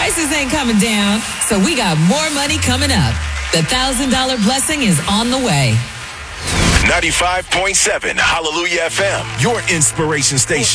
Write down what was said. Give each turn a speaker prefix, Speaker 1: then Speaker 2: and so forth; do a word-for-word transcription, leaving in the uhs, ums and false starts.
Speaker 1: Prices ain't coming down, so we got more money coming up. The one thousand dollars blessing is on the way.
Speaker 2: ninety-five point seven Hallelujah F M, your inspiration station.